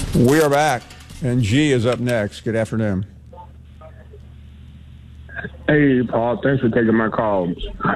We are back, and G is up next. Good afternoon. Hey, Paul. Thanks for taking my call.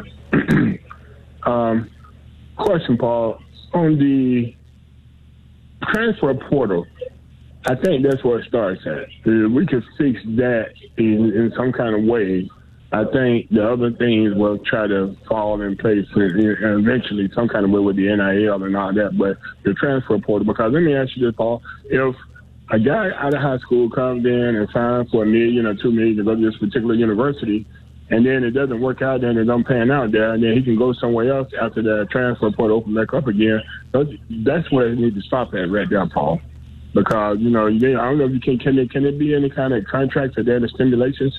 Question, Paul. On the transfer portal, I think that's where it starts at. If we could fix that in some kind of way, I think the other things will try to fall in place eventually, some kind of way with the NIL and all that. But the transfer portal, because let me ask you this, Paul. If a guy out of high school comes in and signs for $1 million or $2 million to go to this particular university, and then it doesn't work out there and it don't pan out there, and then he can go somewhere else after the transfer portal open back up again, that's where it needs to stop at right there, Paul. Because, I don't know if you can it be any kind of contracts or data stimulations?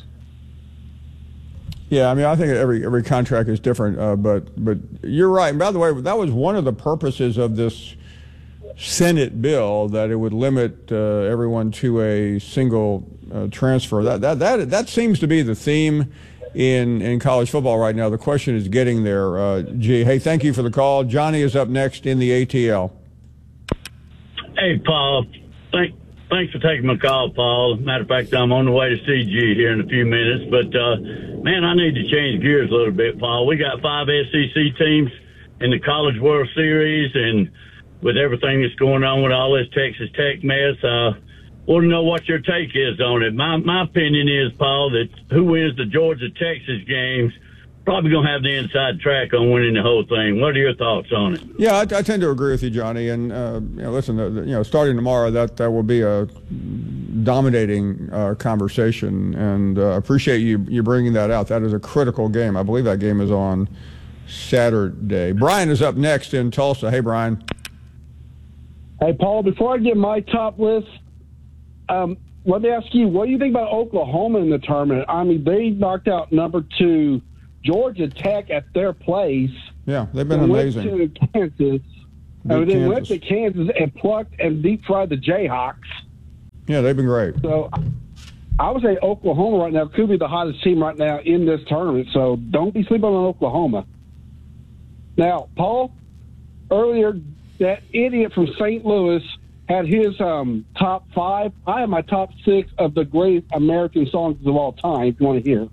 Yeah, I mean, I think every contract is different, but you're right. And by the way, that was one of the purposes of this Senate bill, that it would limit everyone to a single transfer. That seems to be the theme in college football right now. The question is getting there. Gee, hey, thank you for the call. Johnny is up next in the ATL. Hey, Paul. Thanks for taking my call, Paul. Matter of fact, I'm on the way to CG here in a few minutes. But, man, I need to change gears a little bit, Paul. We got 5 SEC teams in the College World Series, and with everything that's going on with all this Texas Tech mess, want to know what your take is on it. My opinion is, Paul, that who wins the Georgia-Texas games probably going to have the inside track on winning the whole thing. What are your thoughts on it? Yeah, I tend to agree with you, Johnny. And listen, starting tomorrow, that will be a dominating conversation. And appreciate you bringing that out. That is a critical game. I believe that game is on Saturday. Brian is up next in Tulsa. Hey, Brian. Hey, Paul. Before I get my top list, let me ask you, what do you think about Oklahoma in the tournament? I mean, they knocked out number 2 Georgia Tech at their place. Yeah, they've been amazing. Went to Kansas. And then went to Kansas and plucked and deep-fried the Jayhawks. Yeah, they've been great. So I would say Oklahoma right now could be the hottest team right now in this tournament. So don't be sleeping on Oklahoma. Now, Paul, earlier, that idiot from St. Louis had his top 5. I have my top 6 of the great American songs of all time, if you want to hear.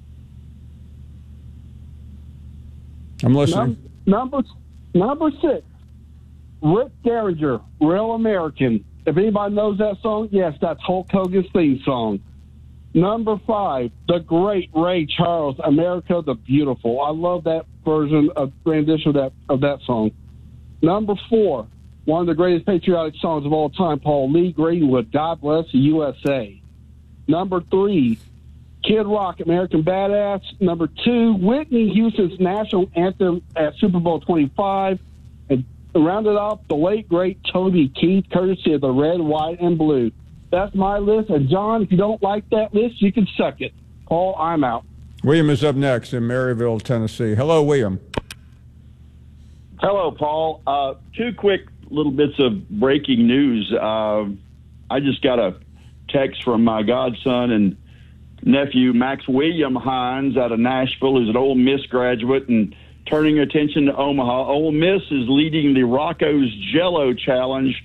I'm listening. Number 6, Rick Derringer, Real American. If anybody knows that song, yes, that's Hulk Hogan's theme song. Number 5, the great Ray Charles, America the Beautiful. I love that rendition of that song. Number 4, one of the greatest patriotic songs of all time, Paul, Lee Greenwood, God Bless the USA. Number 3, Kid Rock, American Badass. Number 2, Whitney Houston's national anthem at Super Bowl 25. And rounded off, the late, great Toby Keith, courtesy of the Red, White, and Blue. That's my list. And, John, if you don't like that list, you can suck it. Paul, I'm out. William is up next in Maryville, Tennessee. Hello, William. Hello, Paul. 2 quick little bits of breaking news. I just got a text from my godson and nephew, Max William Hines, out of Nashville, who's an Ole Miss graduate and turning attention to Omaha. Ole Miss is leading the Rocco's Jello Challenge,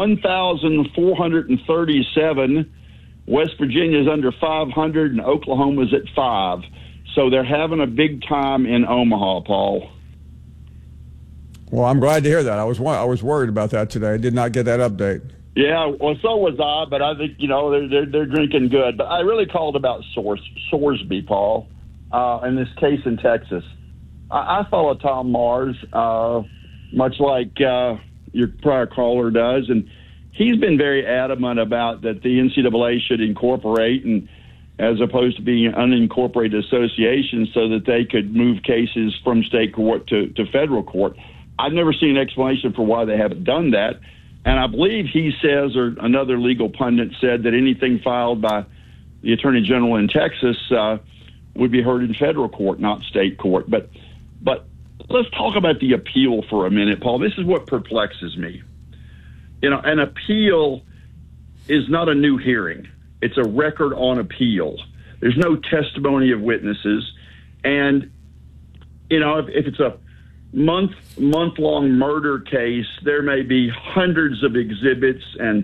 1,437. West Virginia's under 500, and Oklahoma's at 5. So they're having a big time in Omaha, Paul. Well, I'm glad to hear that. I was worried about that today. I did not get that update. Yeah, well, so was I, but I think, they're drinking good. But I really called about Sorsby, Paul, in this case in Texas. I follow Tom Mars, much like your prior caller does, and he's been very adamant about that the NCAA should incorporate, and as opposed to being an unincorporated association, so that they could move cases from state court to federal court. I've never seen an explanation for why they haven't done that. And I believe he says, or another legal pundit said, that anything filed by the Attorney General in Texas would be heard in federal court, not state court. But let's talk about the appeal for a minute, Paul. This is what perplexes me. An appeal is not a new hearing. It's a record on appeal. There's no testimony of witnesses. And, if it's a month-long murder case, there may be hundreds of exhibits and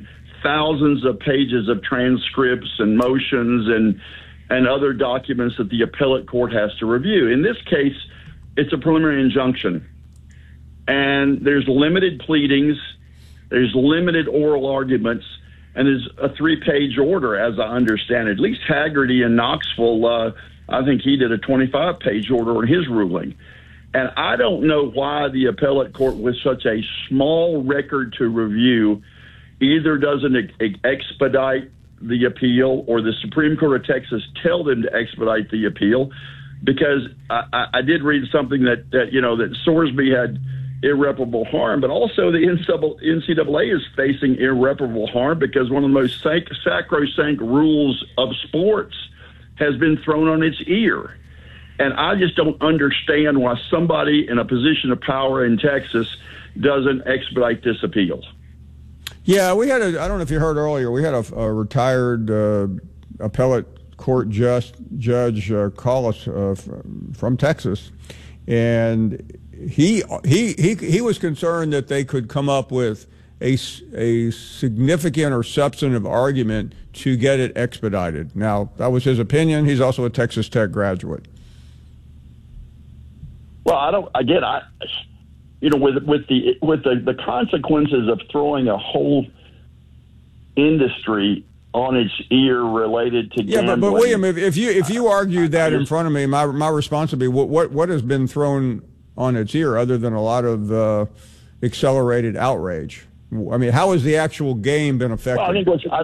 thousands of pages of transcripts and motions and other documents that the appellate court has to review. In this case, it's a preliminary injunction, and there's limited pleadings, there's limited oral arguments, and there's a 3-page order, as I understand it. At least Haggerty in Knoxville, I think he did a 25-page order on his ruling. And I don't know why the appellate court, with such a small record to review, either doesn't expedite the appeal, or the Supreme Court of Texas tell them to expedite the appeal, because I did read something that Sorsby had irreparable harm, but also the NCAA is facing irreparable harm because one of the most sacrosanct rules of sports has been thrown on its ear. And I just don't understand why somebody in a position of power in Texas doesn't expedite this appeal. Yeah, we had I don't know if you heard earlier, we had a retired appellate court judge call us from Texas, and he was concerned that they could come up with a significant or substantive argument to get it expedited. Now, that was his opinion. He's also a Texas Tech graduate. Well, with the consequences of throwing a whole industry on its ear related to gambling. Yeah, but William, if you argued that in front of me, my response would be, what has been thrown on its ear other than a lot of accelerated outrage? I mean, how has the actual game been affected? Well,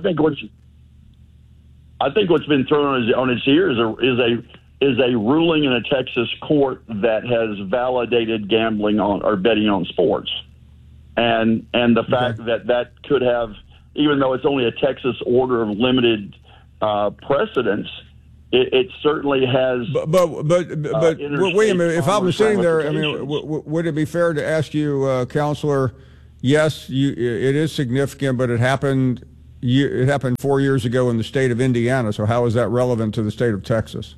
I think what's been thrown on its ear is a ruling in a Texas court that has validated gambling on or betting on sports, and the fact that could have, even though it's only a Texas order of limited precedence, it certainly has. But William, if I was sitting there, I mean, would it be fair to ask you, Counselor? Yes, it is significant, but it happened 4 years ago in the state of Indiana. So how is that relevant to the state of Texas?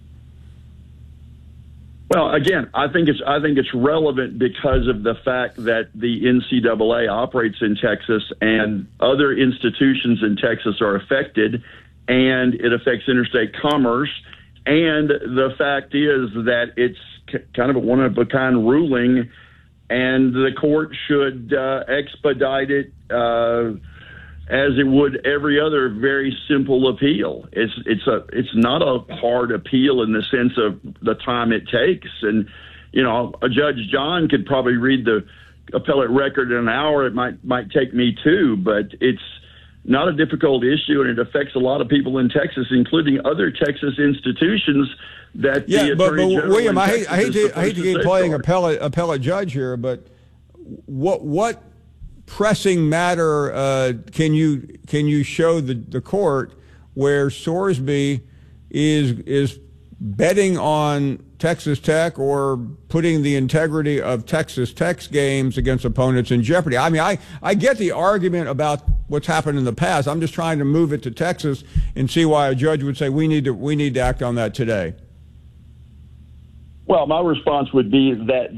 Well, again, I think it's relevant because of the fact that the NCAA operates in Texas and other institutions in Texas are affected, and it affects interstate commerce. And the fact is that it's kind of a one-of-a-kind ruling, and the court should expedite it as it would every other very simple appeal. It's not a hard appeal in the sense of the time it takes. And, a Judge John could probably read the appellate record in an hour. It might take me two, but it's not a difficult issue, and it affects a lot of people in Texas, including other Texas institutions that the Attorney General William, I hate to keep playing appellate judge here, but what pressing matter can you show the court where Sorsby is betting on Texas Tech or putting the integrity of Texas Tech's games against opponents in jeopardy? I mean, I get the argument about what's happened in the past. I'm just trying to move it to Texas and see why a judge would say we need to act on that today. Well, my response would be that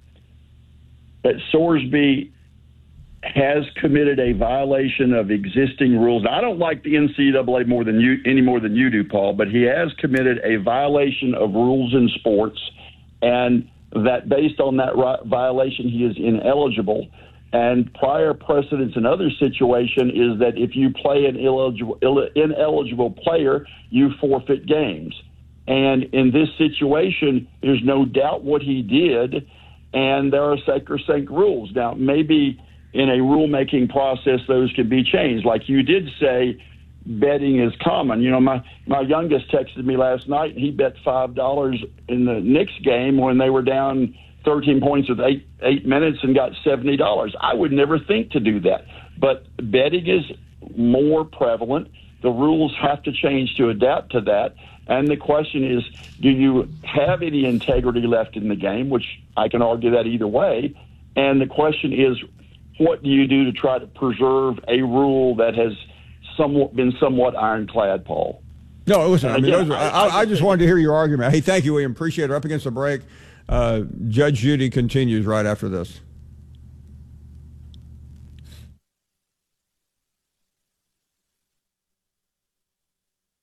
Sorsby has committed a violation of existing rules. Now, I don't like the NCAA any more than you do, Paul, but he has committed a violation of rules in sports, and that based on that violation, he is ineligible. And prior precedence in other situation is that if you play an ineligible player, you forfeit games. And in this situation, there's no doubt what he did, and there are sacrosanct rules. Now, maybe in a rulemaking process, those can be changed. Like you did say, betting is common. My youngest texted me last night, and he bet $5 in the Knicks game when they were down 13 points with eight minutes and got $70. I would never think to do that. But betting is more prevalent. The rules have to change to adapt to that. And the question is, do you have any integrity left in the game, which I can argue that either way. And the question is, what do you do to try to preserve a rule that has been somewhat ironclad, Paul? No, listen, I just wanted to hear your argument. Hey, thank you, William. Appreciate it. We're up against the break. Judge Judy continues right after this.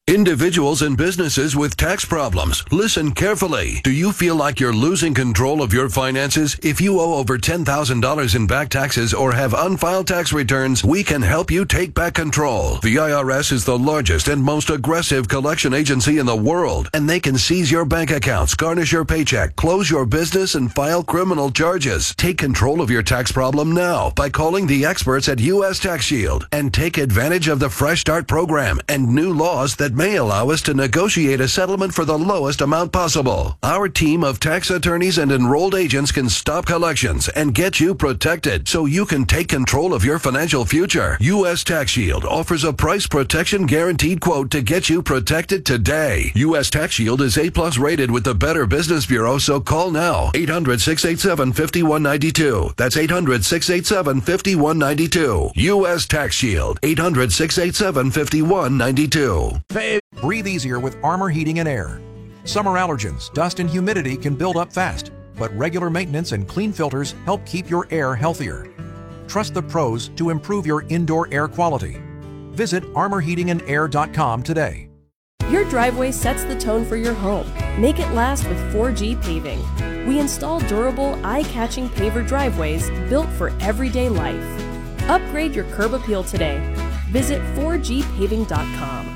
Individuals and businesses with tax problems, listen carefully. Do you feel like you're losing control of your finances? If you owe over $10,000 in back taxes or have unfiled tax returns, we can help you take back control. The IRS is the largest and most aggressive collection agency in the world, and they can seize your bank accounts, garnish your paycheck, close your business, and file criminal charges. Take control of your tax problem now by calling the experts at U.S. Tax Shield and take advantage of the Fresh Start program and new laws that may allow us to negotiate a settlement for the lowest amount possible. Our team of tax attorneys and enrolled agents can stop collections and get you protected so you can take control of your financial future. U.S. Tax Shield offers a price protection guaranteed quote to get you protected today. U.S. Tax Shield is A+ rated with the Better Business Bureau, so call now. 800-687-5192. That's 800-687-5192. U.S. Tax Shield. 800-687-5192. Breathe easier with Armor Heating and Air. Summer allergens, dust, and humidity can build up fast, but regular maintenance and clean filters help keep your air healthier. Trust the pros to improve your indoor air quality. Visit armorheatingandair.com today. Your driveway sets the tone for your home. Make it last with 4G Paving. We install durable, eye-catching paver driveways built for everyday life. Upgrade your curb appeal today. Visit 4gpaving.com.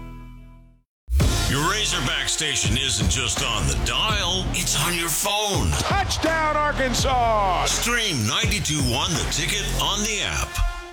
Your Razorback station isn't just on the dial, it's on your phone. Touchdown, Arkansas! Stream 92.1 The Ticket on the app.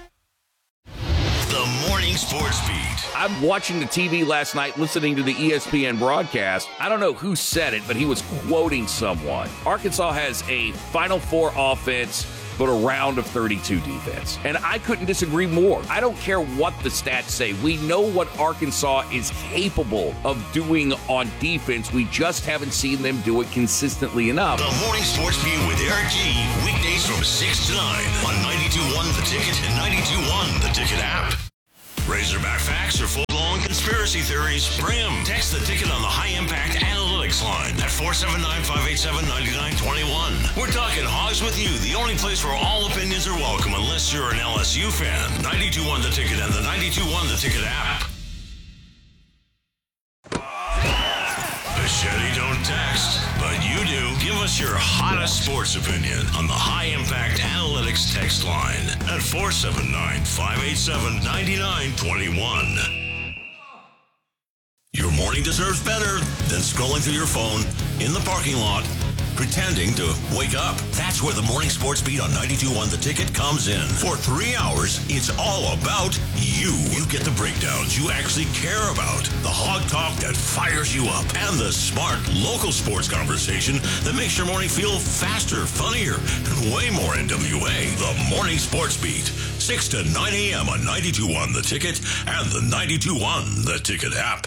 The Morning Sports Beat. I'm watching the TV last night, listening to the ESPN broadcast. I don't know who said it, but he was quoting someone. Arkansas has a Final Four offense, but a round of 32 defense. And I couldn't disagree more. I don't care what the stats say. We know what Arkansas is capable of doing on defense. We just haven't seen them do it consistently enough. The Morning Sports Beat with Eric G. Weekdays from 6 to 9 on 92.1 The Ticket and 92.1 The Ticket app. Razorback facts or full-blown conspiracy theories? Bring them. Text The Ticket on the High Impact Analytics line at 479-587-9921. We're talking Hogs with you, the only place where all opinions are welcome unless you're an LSU fan. 92.1 The Ticket and the 92.1 The Ticket app. Bichetti don't text, but you do. Give us your hottest sports opinion on the High Impact Analytics text line at 479-587-9921. Your morning deserves better than scrolling through your phone in the parking lot, pretending to wake up. That's where the Morning Sports Beat on 92.1 The Ticket comes in. For 3 hours, it's all about you. You get the breakdowns you actually care about, the hog talk that fires you up, and the smart local sports conversation that makes your morning feel faster, funnier, and way more NWA. The Morning Sports Beat, 6 to 9 a.m. on 92.1 The Ticket and the 92.1 The Ticket app.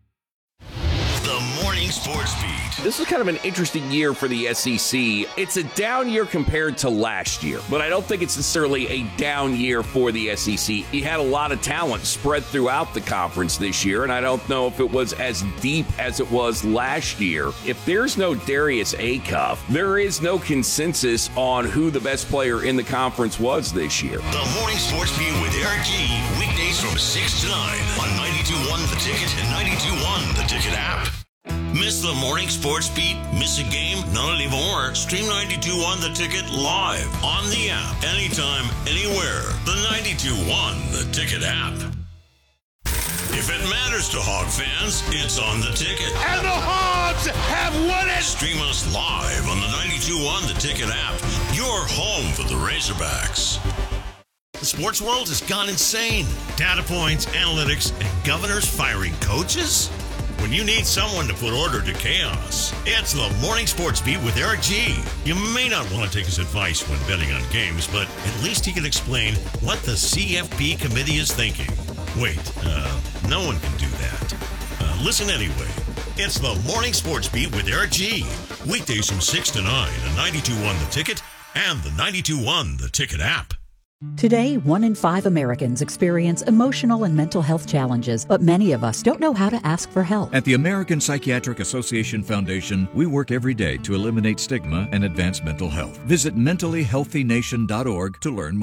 The Morning Sports Beat. This is kind of an interesting year for the SEC. It's a down year compared to last year, but I don't think it's necessarily a down year for the SEC. You had a lot of talent spread throughout the conference this year, and I don't know if it was as deep as it was last year. If there's no Darius Acuff, there is no consensus on who the best player in the conference was this year. The Morning Sports Beat with Eric G. Weekdays from 6 to 9 on 92.1 The Ticket and 92.1 The Ticket app. Miss the Morning Sports Beat? Miss a game? Not anymore. Stream 92.1 The Ticket live on the app. Anytime, anywhere. The 92.1 The Ticket app. If it matters to Hog fans, it's on The Ticket. And the Hogs have won it! Stream us live on the 92.1 The Ticket app. Your home for the Razorbacks. The sports world has gone insane. Data points, analytics, and governors firing coaches? When you need someone to put order to chaos, it's the Morning Sports Beat with Eric G. You may not want to take his advice when betting on games, but at least he can explain what the CFP committee is thinking. Wait, no one can do that. Listen anyway. It's the Morning Sports Beat with Eric G. Weekdays from 6 to 9 on 92.1 The Ticket and the 92.1 The Ticket app. Today, 1 in 5 Americans experience emotional and mental health challenges, but many of us don't know how to ask for help. At the American Psychiatric Association Foundation, we work every day to eliminate stigma and advance mental health. Visit mentallyhealthynation.org to learn more.